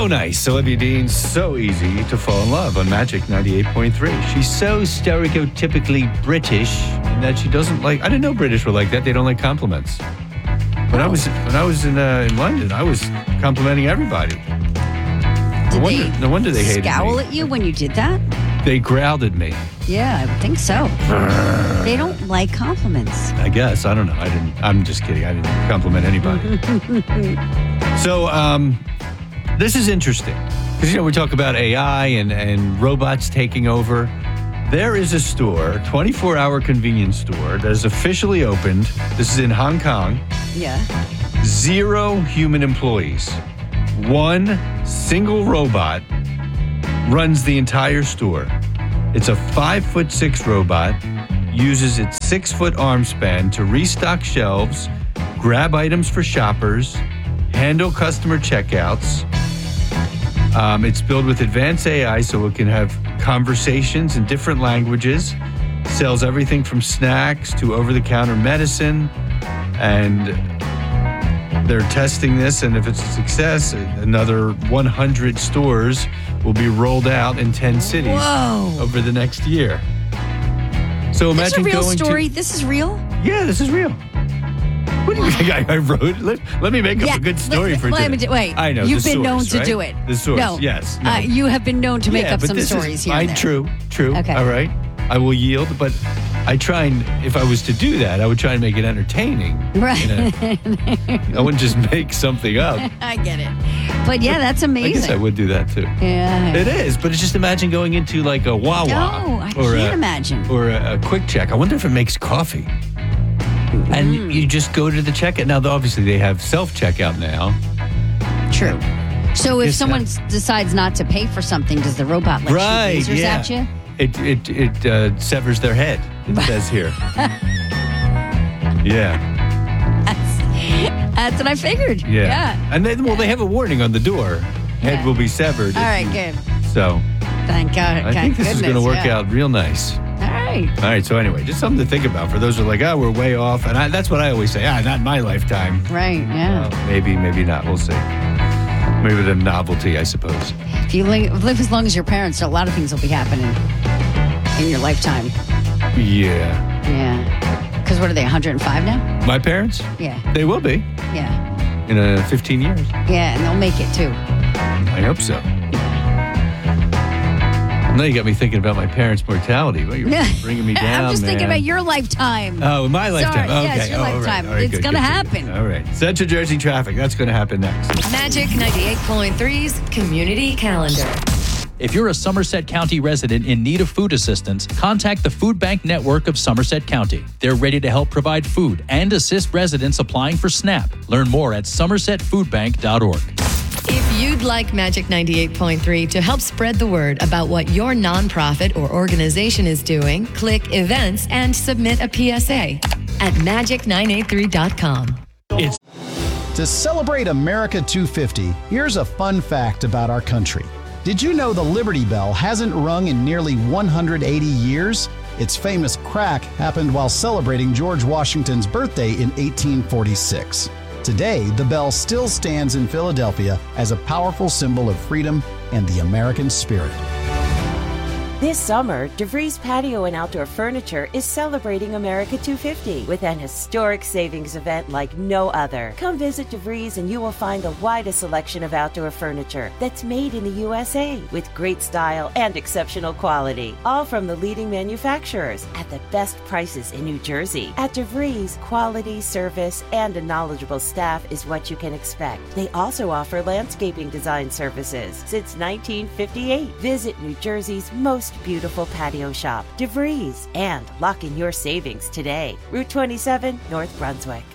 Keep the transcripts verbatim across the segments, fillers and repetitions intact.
So nice. Olivia Dean, so easy to fall in love on Magic ninety-eight point three. She's so stereotypically British in that she doesn't like, I didn't know British were like that. They don't like compliments. When I was when I was in uh, in London, I was complimenting everybody. Did No wonder, they no wonder they hated scowl me. at you when you did that? They growled at me. Yeah, I would think so. They don't like compliments. I guess. I don't know. I didn't. I'm just kidding. I didn't compliment anybody. So, um, this is interesting. Because, you know, we talk about A I and, and robots taking over. There is a store, twenty-four hour convenience store, that is officially opened. This is in Hong Kong. Yeah. Zero human employees. One single robot runs the entire store. It's a five foot six robot, uses its six foot arm span to restock shelves, grab items for shoppers, handle customer checkouts. Um, it's built with advanced A I so it can have conversations in different languages, sells everything from snacks to over-the-counter medicine, and they're testing this, and if it's a success, another one hundred stores will be rolled out in ten cities Whoa. over the next year. So imagine This is a real going story. to... This is real? Yeah, this is real. What do you think I, I wrote? Let, let me make up Yeah, a good story let- for let today. me do- wait, I know. you've the been known source, to right? do it. The source, No. yes. No. Uh, you have been known to make yeah, up but some this stories is, here I, and there. True, true. Okay. All right. I will yield, but I try and, if I was to do that, I would try and make it entertaining. Right. You know? I wouldn't just make something up. I get it. But yeah, that's I amazing. guess I would do that too. Yeah. It is, but it's just imagine going into like a Wawa. No, I or can't a, imagine. Or a, a Quick Check. I wonder if it makes coffee. And Mm. you just go to the checkout. Now, obviously, they have self-checkout now. True. So if Yes, someone uh, decides not to pay for something, does the robot let Right, shoot lasers yeah. at you? It it it uh, severs their head. It says here. yeah, That's, that's what I figured. yeah, Yeah. And then, well, they have a warning on the door. Head Yeah. will be severed. All if right, you- good. So Thank God. I think this is going to goodness, work yeah. out real nice. All right. All right. So anyway, just something to think about for those who are like, oh, we're way off, and I, that's what I always say. Ah, not in my lifetime. Right, yeah. Well, maybe, maybe not. We'll see. Maybe the novelty, I suppose. If you li- live as long as your parents, a lot of things will be happening in your lifetime. Yeah. Yeah. Because what are they, one hundred five now? My parents? Yeah. They will be Yeah. in uh, fifteen years. Yeah, and they'll make it too. I hope so. Now you got me thinking about my parents' mortality. Well, you're bringing me down, I'm just thinking man. about your lifetime. Oh, my lifetime. Sorry, Okay. yes, your Oh, all right, lifetime. all right, It's good, gonna good, good, happen. good. All right. Central Jersey traffic. That's going to happen next. Magic ninety-eight point three's Community Calendar. If you're a Somerset County resident in need of food assistance, contact the Food Bank Network of Somerset County. They're ready to help provide food and assist residents applying for SNAP. Learn more at somerset food bank dot org. If you'd like Magic ninety-eight point three to help spread the word about what your nonprofit or organization is doing, click Events and submit a P S A at magic nine eight three dot com. It's To celebrate America two fifty, here's a fun fact about our country. Did you know the Liberty Bell hasn't rung in nearly one hundred eighty years? Its famous crack happened while celebrating George Washington's birthday in eighteen forty-six. Today, the bell still stands in Philadelphia as a powerful symbol of freedom and the American spirit. This summer, DeVries Patio and Outdoor Furniture is celebrating America two fifty with an historic savings event like no other. Come visit DeVries and you will find the widest selection of outdoor furniture that's made in the U S A with great style and exceptional quality. All from the leading manufacturers at the best prices in New Jersey. At DeVries, quality, service, and a knowledgeable staff is what you can expect. They also offer landscaping design services since nineteen fifty-eight. Visit New Jersey's most beautiful patio shop, DeVries, and lock in your savings today. Route twenty-seven, North Brunswick.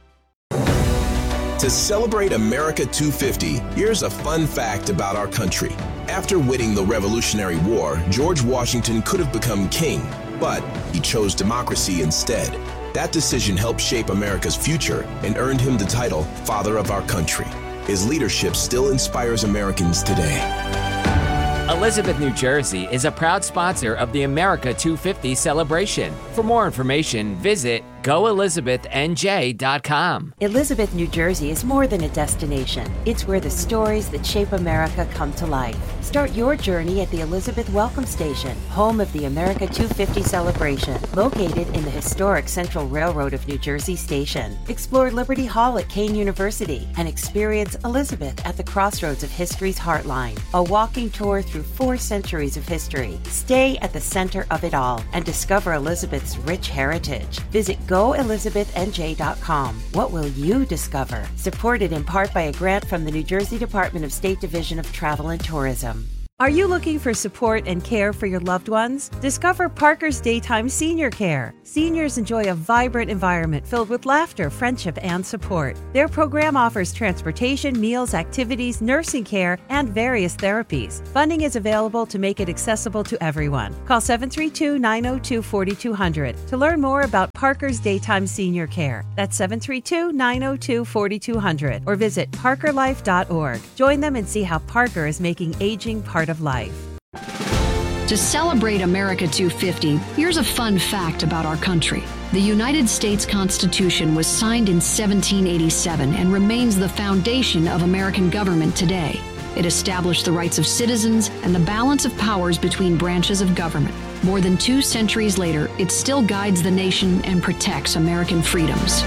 To celebrate America two fifty, here's a fun fact about our country. After winning the Revolutionary War, George Washington could have become king, but he chose democracy instead. That decision helped shape America's future and earned him the title Father of Our Country. His leadership still inspires Americans today. Elizabeth, New Jersey is a proud sponsor of the America two fifty celebration. For more information, visit go elizabeth n j dot com. Elizabeth, New Jersey is more than a destination. It's where the stories that shape America come to life. Start your journey at the Elizabeth Welcome Station, home of the America two fifty celebration, located in the historic Central Railroad of New Jersey station. Explore Liberty Hall at Kane University and experience Elizabeth at the crossroads of history's heartline, a walking tour through four centuries of history. Stay at the center of it all and discover Elizabeth's rich heritage. Visit go elizabeth n j dot com. What will you discover? Supported in part by a grant from the New Jersey Department of State Division of Travel and Tourism. Are you looking for support and care for your loved ones? Discover Parker's Daytime Senior Care. Seniors enjoy a vibrant environment filled with laughter, friendship, and support. Their program offers transportation, meals, activities, nursing care, and various therapies. Funding is available to make it accessible to everyone. Call seven three two, nine zero two, four two zero zero to learn more about Parker's Daytime Senior Care. That's seven three two, nine zero two, four two zero zero or visit parker life dot org. Join them and see how Parker is making aging part of life. To celebrate America two fifty, here's a fun fact about our country. The United States Constitution was signed in seventeen eighty-seven and remains the foundation of American government today. It established the rights of citizens and the balance of powers between branches of government. More than two centuries later, it still guides the nation and protects American freedoms.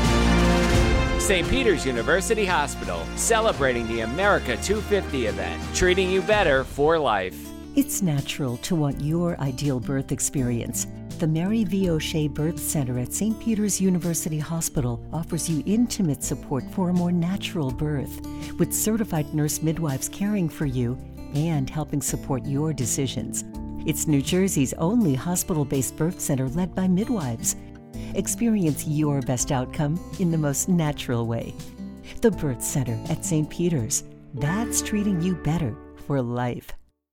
Saint Peter's University Hospital, celebrating the America two fifty event, treating you better for life. It's natural to want your ideal birth experience. The Mary V. O'Shea Birth Center at Saint Peter's University Hospital offers you intimate support for a more natural birth, with certified nurse midwives caring for you and helping support your decisions. It's New Jersey's only hospital-based birth center led by midwives. Experience your best outcome in the most natural way. The Birth Center at Saint Peter's. That's treating you better for life.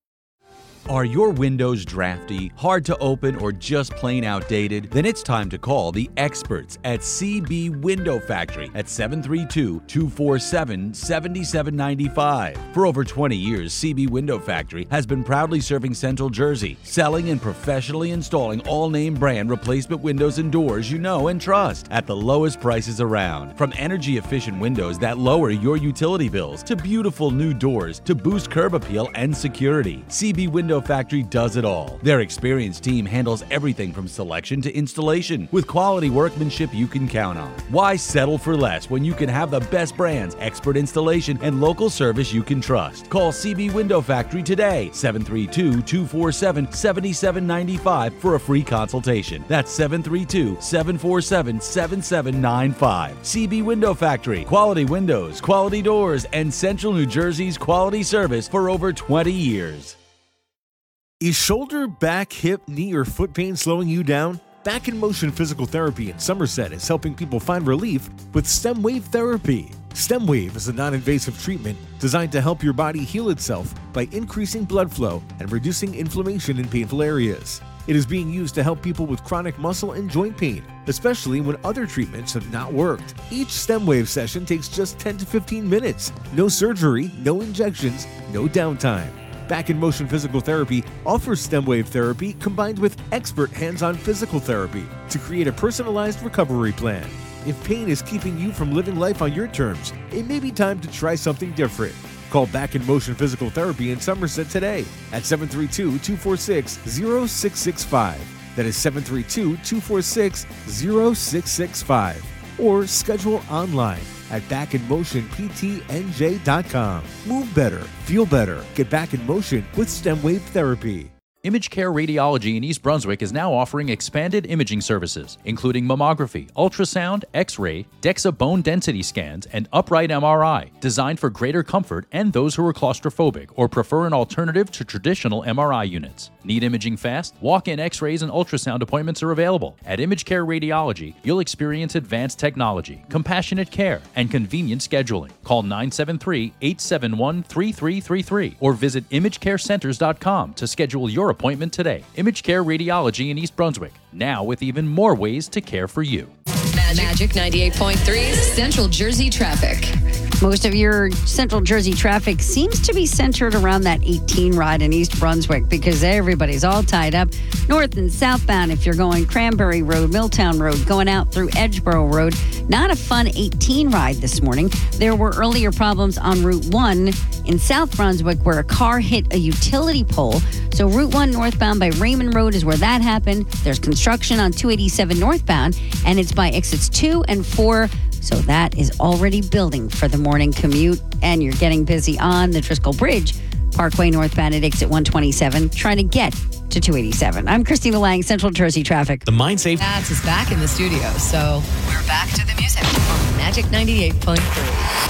Are your windows drafty, hard to open, or just plain outdated? Then it's time to call the experts at C B Window Factory at seven three two, two four seven, seven seven nine five. For over twenty years, C B Window Factory has been proudly serving Central Jersey, selling and professionally installing all-name brand replacement windows and doors you know and trust at the lowest prices around. From energy-efficient windows that lower your utility bills to beautiful new doors to boost curb appeal and security, C B Window Factory does it all. Their experienced team handles everything from selection to installation with quality workmanship you can count on. Why settle for less when you can have the best brands, expert installation, and local service you can trust? Call C B Window Factory today, seven three two, two four seven, seven seven nine five for a free consultation. That's seven three two, seven four seven, seven seven nine five. C B Window Factory, quality windows, quality doors, and Central New Jersey's quality service for over twenty years. Is shoulder, back, hip, knee, or foot pain slowing you down? Back in Motion Physical Therapy in Somerset is helping people find relief with STEM Wave Therapy. STEM Wave is a non-invasive treatment designed to help your body heal itself by increasing blood flow and reducing inflammation in painful areas. It is being used to help people with chronic muscle and joint pain, especially when other treatments have not worked. Each STEM Wave session takes just ten to fifteen minutes. No surgery, no injections, no downtime. Back in Motion Physical Therapy offers STEM Wave Therapy combined with expert hands-on physical therapy to create a personalized recovery plan. If pain is keeping you from living life on your terms, it may be time to try something different. Call Back in Motion Physical Therapy in Somerset today at seven three two, two four six, zero six six five. That is seven three two, two four six, zero six six five. Or schedule online at back in motion p t n j dot com. Move better, feel better, get back in motion with STEM Wave Therapy. Image Care Radiology in East Brunswick is now offering expanded imaging services, including mammography, ultrasound, X-ray, DEXA bone density scans, and upright M R I, designed for greater comfort and those who are claustrophobic or prefer an alternative to traditional M R I units. Need imaging fast? Walk-in X-rays and ultrasound appointments are available. At Image Care Radiology, you'll experience advanced technology, compassionate care, and convenient scheduling. Call nine seven three, eight seven one, three three three three or visit image care centers dot com to schedule your appointment today. Image Care Radiology in East Brunswick, now with even more ways to care for you. Magic ninety-eight point three's Central Jersey traffic. Most of your Central Jersey traffic seems to be centered around that eighteen ride in East Brunswick because everybody's all tied up. North and southbound, if you're going Cranberry Road, Milltown Road, going out through Edgeboro Road. Not a fun eighteen ride this morning. There were earlier problems on Route one in South Brunswick where a car hit a utility pole. So Route one northbound by Raymond Road is where that happened. There's construction on two eighty-seven northbound, and it's by exits two and four. So that is already building for the morning commute, and you're getting busy on the Driscoll Bridge, Parkway northbound at exit one twenty-seven, trying to get to two eighty-seven. I'm Christina Lang, Central Jersey Traffic. The MindSafe That's is back in the studio, so we're back to the music on Magic ninety-eight point three.